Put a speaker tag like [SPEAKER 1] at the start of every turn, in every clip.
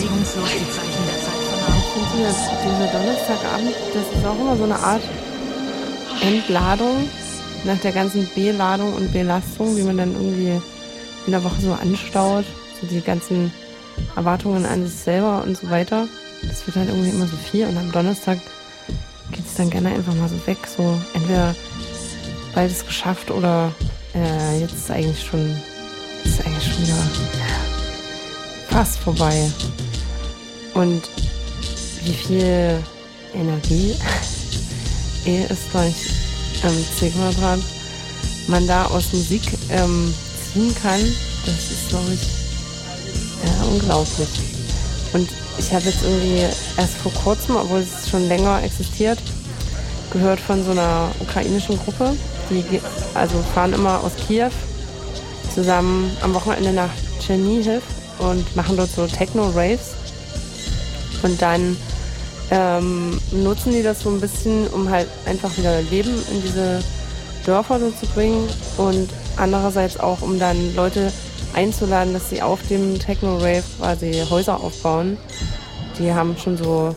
[SPEAKER 1] regungslos die Zeichen der Zeit vernahm.
[SPEAKER 2] Ich finde dieser Donnerstagabend, das ist auch immer so eine Art Entladung nach der ganzen Beladung und Belastung, die man dann irgendwie in der Woche so anstaut. So die ganzen Erwartungen an sich selber und so weiter. Das wird halt irgendwie immer so viel und am Donnerstag geht es dann gerne einfach mal so weg. So entweder beides geschafft oder jetzt ist eigentlich schon wieder fast vorbei. Und wie viel Energie ist gleich C-Quadrat man da aus Musik ziehen kann, das ist, glaube ich, unglaublich. Und ich habe jetzt irgendwie erst vor kurzem, obwohl es schon länger existiert, gehört von so einer ukrainischen Gruppe. Die fahren immer aus Kiew zusammen am Wochenende nach Tschernihiv und machen dort so Techno-Raves. Und dann nutzen die das so ein bisschen, um halt einfach wieder Leben in diese Dörfer so zu bringen und andererseits auch, um dann Leute einzuladen, dass sie auf dem Techno-Rave quasi Häuser aufbauen. Die haben schon so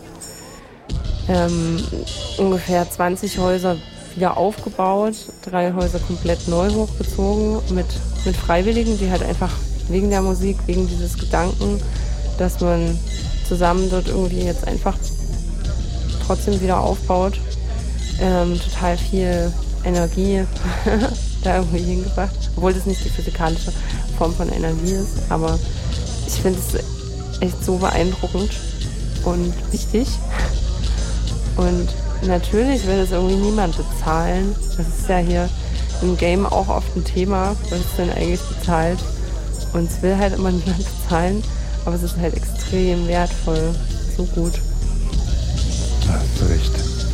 [SPEAKER 2] ungefähr 20 Häuser wieder aufgebaut, 3 Häuser komplett neu hochgezogen mit Freiwilligen, die halt einfach wegen der Musik, wegen dieses Gedanken, dass man zusammen dort irgendwie jetzt einfach trotzdem wieder aufbaut, total viel Energie da irgendwie hingebracht, obwohl das nicht die physikalische Form von Energie ist, aber ich finde es echt so beeindruckend und wichtig. Und natürlich will das irgendwie niemand bezahlen. Das ist ja hier im Game auch oft ein Thema, was ist denn eigentlich bezahlt? Und es will halt immer niemand bezahlen, aber es ist halt extrem wertvoll, so gut.
[SPEAKER 3] Da hast du recht.